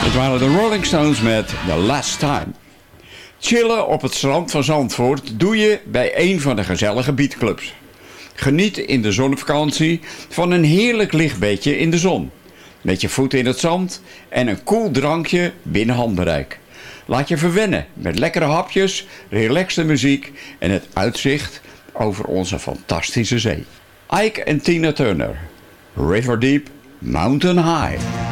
Het waren de Rolling Stones met The Last Time. Chillen op het strand van Zandvoort doe je bij een van de gezellige beachclubs. Geniet in de zonvakantie van een heerlijk lichtbedje in de zon. Met je voeten in het zand en een koel drankje binnen handbereik. Laat je verwennen met lekkere hapjes, relaxte muziek en het uitzicht over onze fantastische zee. Ike en Tina Turner. River Deep, Mountain High.